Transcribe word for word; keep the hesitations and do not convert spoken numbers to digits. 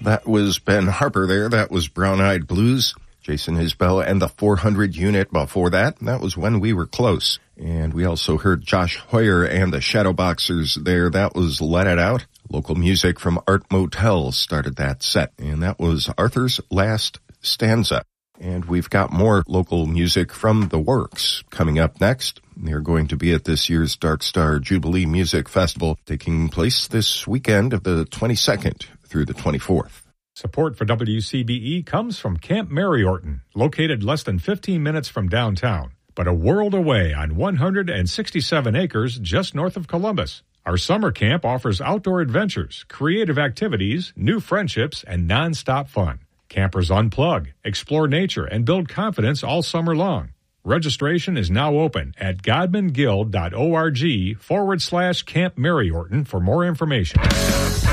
That was Ben Harper there. That was Brown Eyed Blues. Jason Isbell and the four hundred unit before that. That was When We Were Close. And we also heard Josh Hoyer and the Shadowboxers there. That was Let It Out. Local music from Art Motel started that set. And that was Arthur's Last Stanza. And we've got more local music from The Works coming up next. They're going to be at this year's Dark Star Jubilee Music Festival, taking place this weekend of the twenty-second through the twenty-fourth. Support for W C B E comes from Camp Mary Orton, located less than fifteen minutes from downtown, but a world away on one hundred sixty-seven acres just north of Columbus. Our summer camp offers outdoor adventures, creative activities, new friendships, and nonstop fun. Campers unplug, explore nature, and build confidence all summer long. Registration is now open at godmanguild.org forward slash Camp Mary Orton for more information.